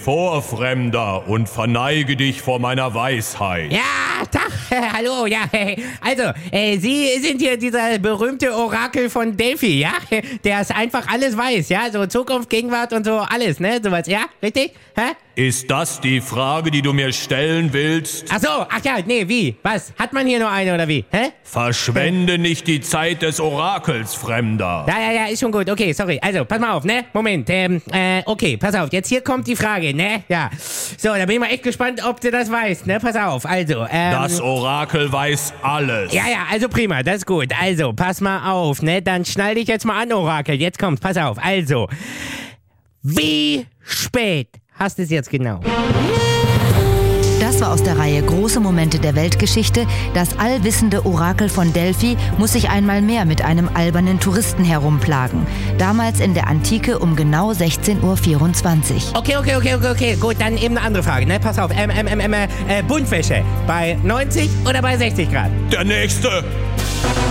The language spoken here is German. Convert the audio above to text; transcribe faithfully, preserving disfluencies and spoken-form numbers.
vor, Fremder, und verneige dich vor meiner Weisheit. Ja, Tag, hallo, ja, also, äh, Sie sind hier dieser berühmte Orakel von Delphi, ja, der es einfach alles weiß, ja, so Zukunft, Gegenwart und so alles, ne, sowas, ja, richtig, hä? Ist das die Frage, die du mir stellen willst? Ach so, ach ja, nee, wie, was, hat man hier nur eine oder wie, hä? Verschwende nicht die Zeit des Orakels, Fremder. Ja, ja, ja, ist schon gut, okay, sorry, also, pass mal auf, ne, Moment, ähm, äh, okay, pass auf, jetzt hier kommt die Frage, ne, ja, so, da bin ich mal echt gespannt, ob du das weißt, ne, pass auf, also, ähm... Das Orakel weiß alles. Ja, ja, also prima, das ist gut, also, pass mal auf, ne, dann schnall dich jetzt mal an, Orakel, jetzt kommt's, pass auf, also, wie spät hast du es jetzt genau? Das war aus der Reihe Große Momente der Weltgeschichte. Das allwissende Orakel von Delphi muss sich einmal mehr mit einem albernen Touristen herumplagen. Damals in der Antike um genau sechzehn Uhr vierundzwanzig. Okay, okay, okay, okay, okay, gut, dann eben eine andere Frage, ne? Pass auf, ähm, ähm, ähm, äh, Buntwäsche, bei neunzig oder bei sechzig Grad? Der Nächste.